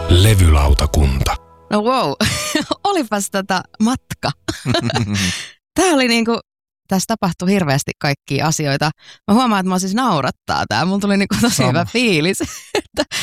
Levylautakunta. No wow, olipas matka. Tää oli tässä tapahtui hirveästi kaikkia asioita. Mä huomaan, että mä siis naurattaa tää. Mulla tuli tosi hyvä fiilis, että